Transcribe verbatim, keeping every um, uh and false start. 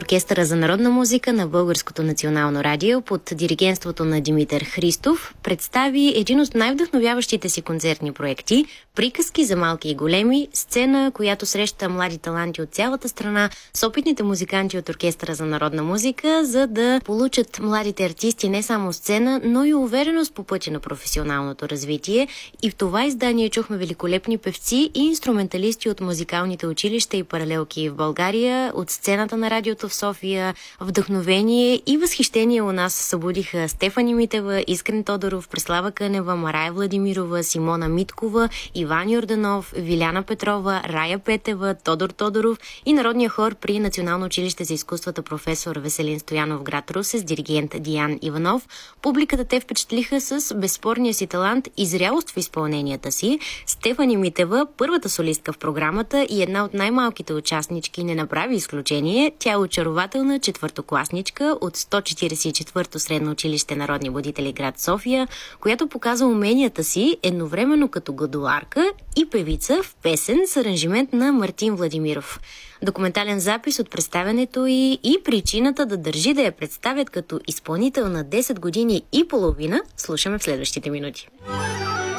Оркестъра за народна музика на Българското национално радио под диригентството на Димитър Христов представи един от най-вдъхновяващите си концертни проекти "Приказки за малки и големи", сцена, която среща млади таланти от цялата страна с опитните музиканти от Оркестъра за народна музика, за да получат младите артисти не само сцена, но и увереност по пътя на професионалното развитие. И в това издание чухме великолепни певци и инструменталисти от музикалните училища и паралелки в България, от сцената на радиото в София. Вдъхновение и възхищение у нас събудиха Стефани Митева, Искрен Тодоров, Преслава Кънева, Марая Владимирова, Симона Миткова, Иван Йорданов, Виляна Петрова, Рая Петева, Тодор Тодоров и народния хор при Национално училище за изкуствата професор Веселин Стоянов, град Русе, с диригент Диан Иванов. Публиката те впечатлиха с безспорния си талант и зрялост в изпълненията си. Стефани Митева, първата солистка в програмата и една от най-малките участнички, не направи изключение. Тя е очарователна четвъртокласничка от сто четиридесет и четвърто средно училище Народни будители, град София, която показа уменията си едновременно като гадуарка и певица в песен с аранжимент на Мартин Владимиров. Документален запис от представянето й и причината да държи да я представят като изпълнител на десет години и половина слушаме в следващите минути.